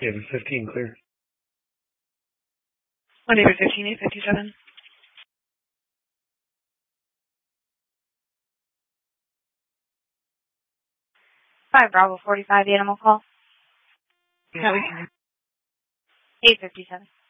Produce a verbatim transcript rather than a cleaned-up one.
Yeah, fifteen clear. Monday the fifteen, eight fifty-seven. Five Bravo forty-five animal call. Yeah, we can. eight fifty-seven.